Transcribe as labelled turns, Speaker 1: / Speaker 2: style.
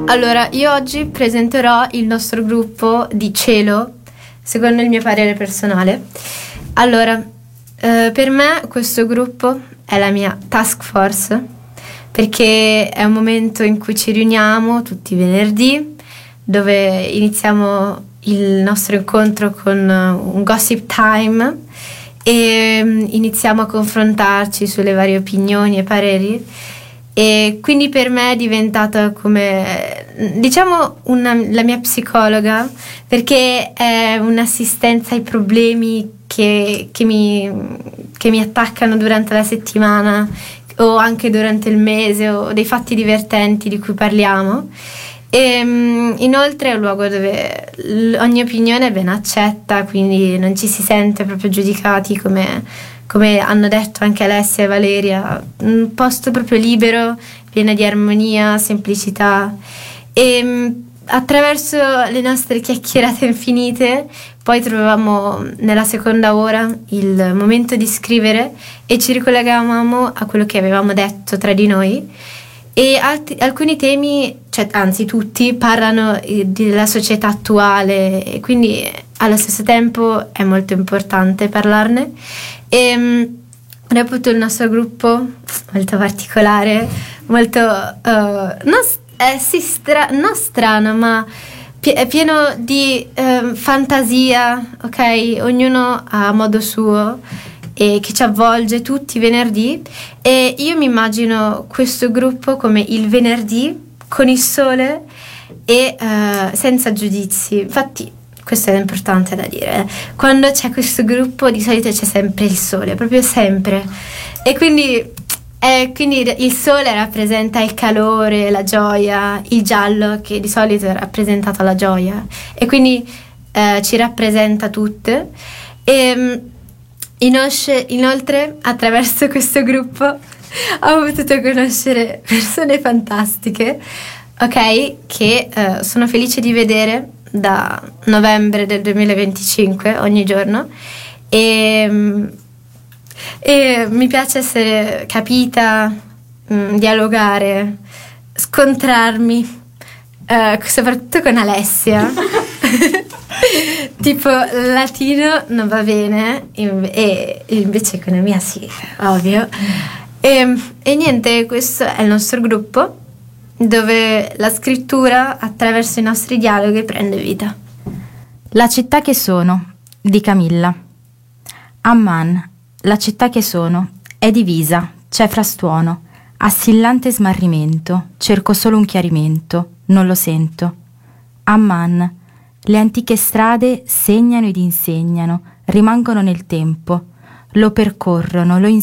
Speaker 1: Allora, io oggi presenterò il nostro gruppo di cielo, secondo il mio parere personale. Allora, per me questo gruppo è la mia task force, perché è un momento in cui ci riuniamo tutti i venerdì, dove iniziamo il nostro incontro con un gossip time e iniziamo a confrontarci sulle varie opinioni e pareri. E quindi per me è diventata come, diciamo, la mia psicologa, perché è un'assistenza ai problemi che mi attaccano durante la settimana o anche durante il mese, o dei fatti divertenti di cui parliamo. E inoltre è un luogo dove ogni opinione è ben accetta, quindi non ci si sente proprio giudicati, come hanno detto anche Alessia e Valeria, un posto proprio libero, pieno di armonia, semplicità. E attraverso le nostre chiacchierate infinite poi trovavamo nella seconda ora il momento di scrivere e ci ricollegavamo a quello che avevamo detto tra di noi. E alcuni temi, cioè anzi tutti, parlano della società attuale, e quindi allo stesso tempo è molto importante parlarne. E reputo il nostro gruppo molto particolare, molto non strano, ma è pieno di fantasia, ok? Ognuno a modo suo, e che ci avvolge tutti i venerdì. E io mi immagino questo gruppo come il venerdì con il sole e senza giudizi. Infatti questo è importante da dire, quando c'è questo gruppo di solito c'è sempre il sole, proprio sempre, e quindi il sole rappresenta il calore, la gioia, il giallo che di solito è rappresentato la gioia, e quindi ci rappresenta tutte. E inoltre attraverso questo gruppo ho potuto conoscere persone fantastiche, ok, che sono felice di vedere da novembre del 2025 ogni giorno, e mi piace essere capita, dialogare, scontrarmi, soprattutto con Alessia. Tipo latino non va bene e invece economia sì, ovvio. E niente, questo è il nostro gruppo, dove la scrittura attraverso i nostri dialoghi prende vita.
Speaker 2: La città che sono, di Camilla. Amman, la città che sono, è divisa, c'è frastuono, assillante smarrimento, cerco solo un chiarimento, non lo sento. Amman, le antiche strade segnano ed insegnano, rimangono nel tempo, lo percorrono, lo